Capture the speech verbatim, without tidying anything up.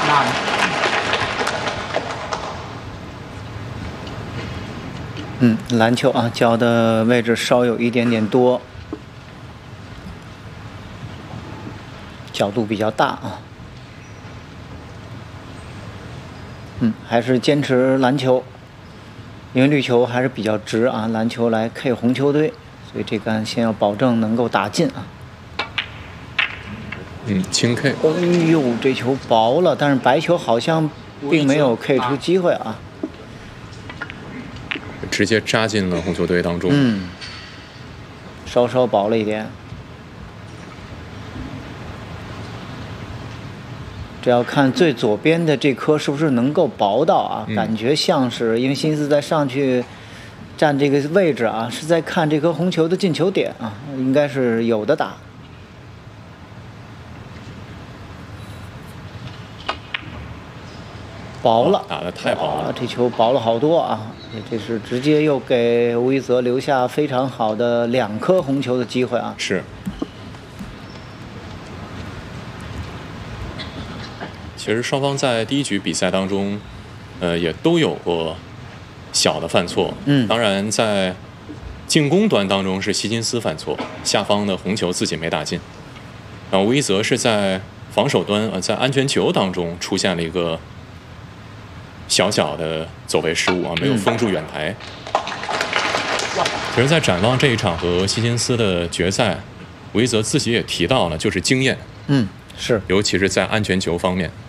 那嗯，篮球啊，交的位置稍有一点点多，角度比较大啊。嗯，还是坚持篮球，因为绿球还是比较直啊，篮球来 K 红球队，所以这杆先要保证能够打进啊。 嗯，轻 K。 哎呦，这球薄了，但是白球好像并没有 K 出机会啊。 直接扎进了红球队当中。 嗯，稍稍薄了一点。这要看最左边的这颗是不是能够薄到啊？ 嗯、 感觉像是，因为辛斯在上去站这个位置啊，是在看这颗红球的进球点啊，应该是有的打。薄了， 打得太薄了， 这球薄了好多啊！这是直接又给吴一泽留下非常好的两颗红球的机会啊！ 是。其实双方在第一局比赛当中，呃，也都有过小的犯错。 嗯， 当然在进攻端当中是希金斯犯错，下方的红球自己没打进。然后吴一泽是在防守端，呃，在安全球当中出现了一个小小的走位失误啊，没有封住远台。其实，在展望这一场和希金斯的决赛，吴一泽自己也提到了，就是经验。 嗯，是， 尤其是在安全球方面。